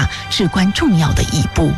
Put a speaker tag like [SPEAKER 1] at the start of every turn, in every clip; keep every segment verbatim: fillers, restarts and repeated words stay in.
[SPEAKER 1] 至关重要的一步。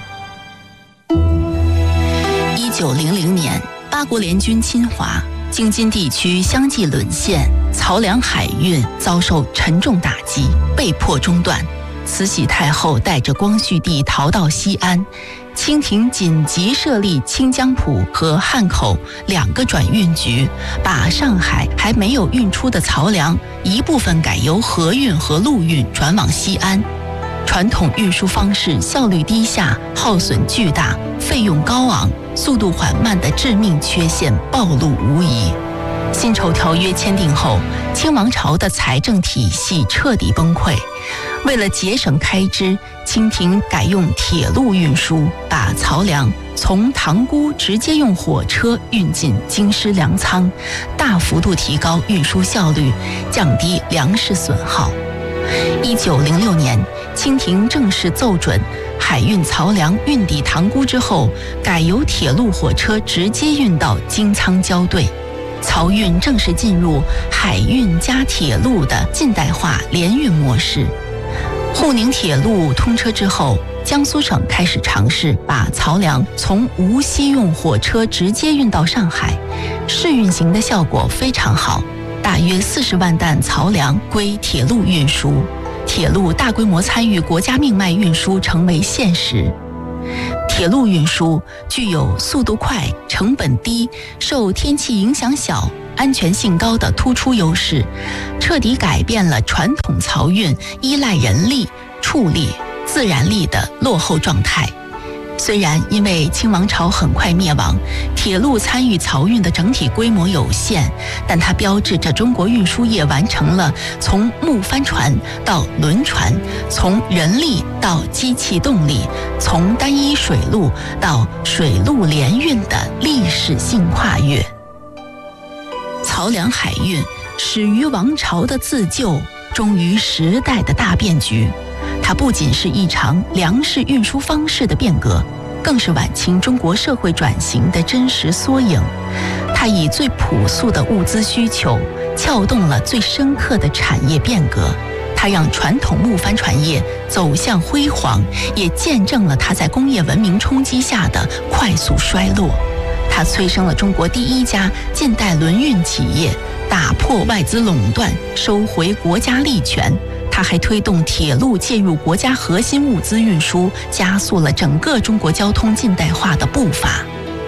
[SPEAKER 1] 一九零零年，八国联军侵华，京津地区相继沦陷，漕粮海运遭受沉重打击，被迫中断。慈禧太后带着光绪帝逃到西安，清廷紧急设立清江浦和汉口两个转运局，把上海还没有运出的漕粮一部分改由河运和陆运转往西安。传统运输方式效率低下，耗损巨大，费用高昂，速度缓慢的致命缺陷暴露无遗。辛丑条约签订后，清王朝的财政体系彻底崩溃。为了节省开支，清廷改用铁路运输，把漕粮从塘沽直接用火车运进京师粮仓，大幅度提高运输效率，降低粮食损耗。一九零六年，清廷正式奏准，海运漕粮运抵塘沽之后，改由铁路火车直接运到京仓交兑。漕运正式进入海运加铁路的近代化联运模式。沪宁铁路通车之后，江苏省开始尝试把漕粮从无锡用火车直接运到上海，试运行的效果非常好，大约四十万担漕粮归铁路运输，铁路大规模参与国家命脉运输成为现实。铁路运输具有速度快、成本低、受天气影响小、安全性高的突出优势，彻底改变了传统漕运依赖人力、畜力、自然力的落后状态。虽然因为清王朝很快灭亡，铁路参与漕运的整体规模有限，但它标志着中国运输业完成了从木帆船到轮船，从人力到机器动力，从单一水路到水陆联运的历史性跨越。漕粮海运始于王朝的自救，终于时代的大变局。它不仅是一场粮食运输方式的变革，更是晚清中国社会转型的真实缩影。它以最朴素的物资需求，撬动了最深刻的产业变革。它让传统木帆船业走向辉煌，也见证了它在工业文明冲击下的快速衰落。它催生了中国第一家近代轮运企业，打破外资垄断，收回国家利权。它还推动铁路介入国家核心物资运输，加速了整个中国交通近代化的步伐。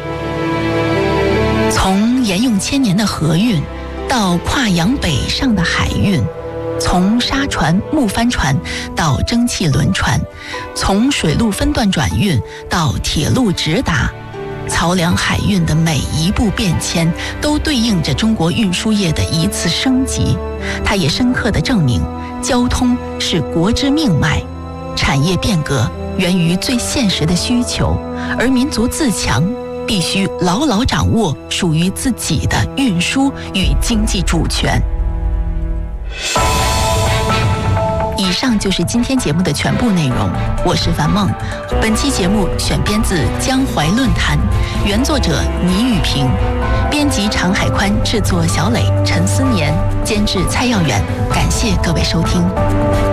[SPEAKER 1] 从沿用千年的河运，到跨洋北上的海运，从沙船、木帆船到蒸汽轮船，从水路分段转运到铁路直达，漕粮海运的每一步变迁，都对应着中国运输业的一次升级。它也深刻地证明，交通是国之命脉，产业变革源于最现实的需求，而民族自强必须牢牢掌握属于自己的运输与经济主权。以上就是今天节目的全部内容，我是樊梦。本期节目选编自江淮论坛，原作者倪雨萍，编辑常海宽，制作小磊、陈思年，监制蔡耀远。感谢各位收听。